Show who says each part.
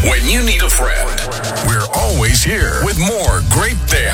Speaker 1: When you need a friend, we're always here with more Great Day